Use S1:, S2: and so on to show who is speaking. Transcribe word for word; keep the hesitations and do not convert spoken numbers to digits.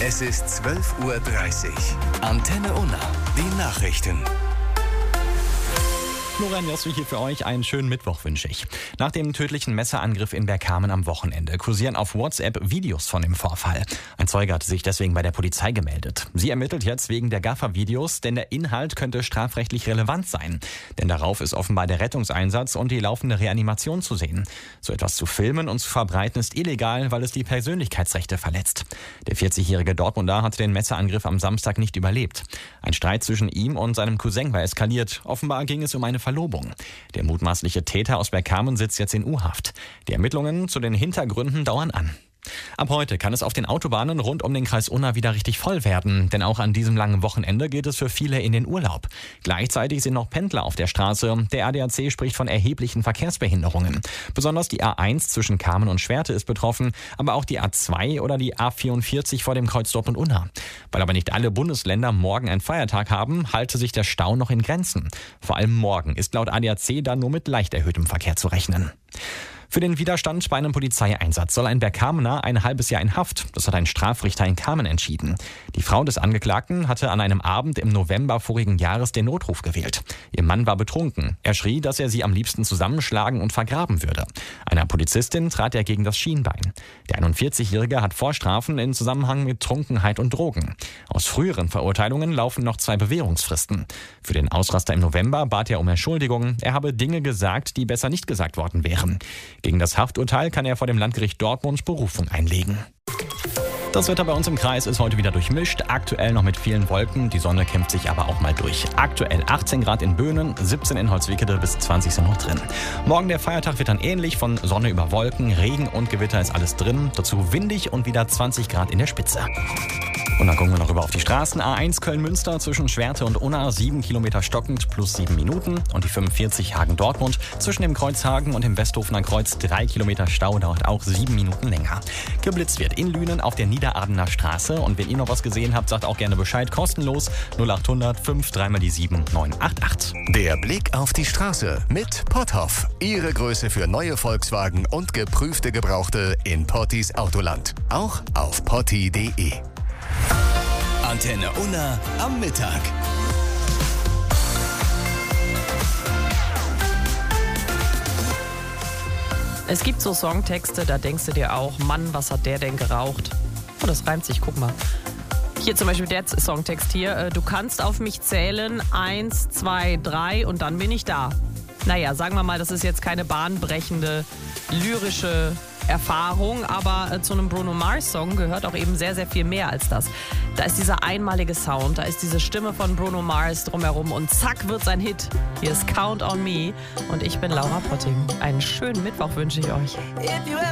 S1: Es ist zwölf Uhr dreißig. Antenne Unna, die Nachrichten.
S2: Florian Jossi hier für euch. Einen schönen Mittwoch wünsche ich. Nach dem tödlichen Messerangriff in Bergkamen am Wochenende kursieren auf WhatsApp Videos von dem Vorfall. Ein Zeuge hatte sich deswegen bei der Polizei gemeldet. Sie ermittelt jetzt wegen der Gaffer-Videos, denn der Inhalt könnte strafrechtlich relevant sein. Denn darauf ist offenbar der Rettungseinsatz und die laufende Reanimation zu sehen. So etwas zu filmen und zu verbreiten ist illegal, weil es die Persönlichkeitsrechte verletzt. Der vierzigjährige Dortmunder hatte den Messerangriff am Samstag nicht überlebt. Ein Streit zwischen ihm und seinem Cousin war eskaliert. Offenbar ging es um eine Verlobung. Der mutmaßliche Täter aus Bergkamen sitzt jetzt in U-Haft. Die Ermittlungen zu den Hintergründen dauern an. Ab heute kann es auf den Autobahnen rund um den Kreis Unna wieder richtig voll werden, denn auch an diesem langen Wochenende geht es für viele in den Urlaub. Gleichzeitig sind noch Pendler auf der Straße. Der A D A C spricht von erheblichen Verkehrsbehinderungen. Besonders die A eins zwischen Kamen und Schwerte ist betroffen, aber auch die A zwei oder die A vierundvierzig vor dem Kreuz Dortmund-Unna. Weil aber nicht alle Bundesländer morgen einen Feiertag haben, halte sich der Stau noch in Grenzen. Vor allem morgen ist laut A D A C dann nur mit leicht erhöhtem Verkehr zu rechnen. Für den Widerstand bei einem Polizeieinsatz soll ein Bergkamener ein halbes Jahr in Haft. Das hat ein Strafrichter in Kamen entschieden. Die Frau des Angeklagten hatte an einem Abend im November vorigen Jahres den Notruf gewählt. Ihr Mann war betrunken. Er schrie, dass er sie am liebsten zusammenschlagen und vergraben würde. Einer Polizistin trat er gegen das Schienbein. Der einundvierzigjährige hat Vorstrafen in Zusammenhang mit Trunkenheit und Drogen. Aus früheren Verurteilungen laufen noch zwei Bewährungsfristen. Für den Ausraster im November bat er um Entschuldigung. Er habe Dinge gesagt, die besser nicht gesagt worden wären. Gegen das Hafturteil kann er vor dem Landgericht Dortmund Berufung einlegen. Das Wetter bei uns im Kreis ist heute wieder durchmischt, aktuell noch mit vielen Wolken, die Sonne kämpft sich aber auch mal durch. Aktuell achtzehn Grad in Böhnen, siebzehn in Holzwickede, bis zwanzig sind noch drin. Morgen der Feiertag wird dann ähnlich, von Sonne über Wolken, Regen und Gewitter ist alles drin, dazu windig und wieder zwanzig Grad in der Spitze. Und dann gucken wir noch rüber auf die Straßen. A eins Köln-Münster zwischen Schwerte und Unna, sieben Kilometer stockend plus sieben Minuten. Und die fünfundvierzig Hagen-Dortmund zwischen dem Kreuz Hagen und dem Westhofener Kreuz, drei Kilometer Stau, dauert auch sieben Minuten länger. Geblitzt wird in Lünen auf der Niederadener Straße. Und wenn ihr noch was gesehen habt, sagt auch gerne Bescheid. Kostenlos null achthundert fünf dreimal die sieben neun acht acht.
S1: Der Blick auf die Straße mit Potthoff. Ihre Größe für neue Volkswagen und geprüfte Gebrauchte in Pottis Autoland. Auch auf potti punkt de. Antenne Unna am Mittag.
S3: Es gibt so Songtexte, da denkst du dir auch, Mann, was hat der denn geraucht? Oh, das reimt sich, guck mal. Hier zum Beispiel der Songtext hier. Du kannst auf mich zählen, eins, zwei, drei und dann bin ich da. Naja, sagen wir mal, das ist jetzt keine bahnbrechende, lyrische Erfahrung, aber äh, zu einem Bruno Mars Song gehört auch eben sehr, sehr viel mehr als das. Da ist dieser einmalige Sound, da ist diese Stimme von Bruno Mars drumherum und zack wird sein Hit. Hier ist Count on Me und ich bin Laura Potting. Einen schönen Mittwoch wünsche ich euch.